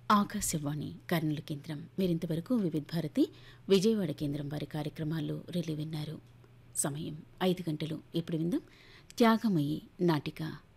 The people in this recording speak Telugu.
ఆకాశవాణి కర్నూలు కేంద్రం. మీరింతవరకు వివిధ భారతి విజయవాడ కేంద్రం వారి కార్యక్రమాలు రిలే విన్నారు. సమయం 5 గంటలు. ఇప్పుడు విందాం త్యాగమయి నాటిక.